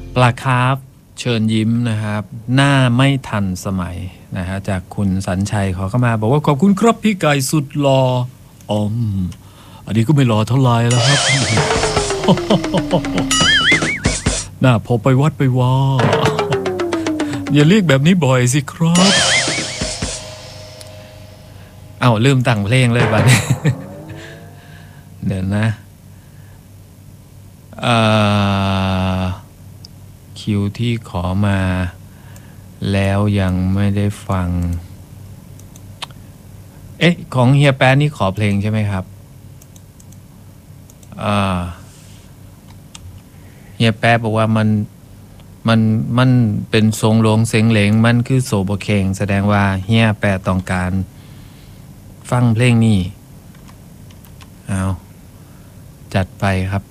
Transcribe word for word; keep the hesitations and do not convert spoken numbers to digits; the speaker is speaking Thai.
ปลาคาร์ฟเชิญยิ้มนะครับหน้าไม่ทันสมัยนะฮะจากคุณสัญชัยขอเข้ามาบอกว่าขอบคุณครับพี่ไก่สุดหล่ออ๋ออันนี้ก็ไม่หล่อเท่าไหร่แล้วครับ น่าพอไปวัดไปว่า อย่าเรียกแบบนี้บ่อยสิครับเอ้าลืมตั้งเพลงเลยบัดนี้ เดี๋ยวนะเอ่อคิวที่ขอมาแล้วยังไม่ได้ฟังเอ๊ะของเฮียแป๊ะนี่ขอเพลงใช่ไหมครับอ่าเฮียแป๊ะบอกว่ามันมันมันเป็นทรงหลวงเสียงเหลงมันคือโสบเคงแสดงว่าเฮียแป๊ะต้องการฟังเพลงนี้เอาจัดไปครับ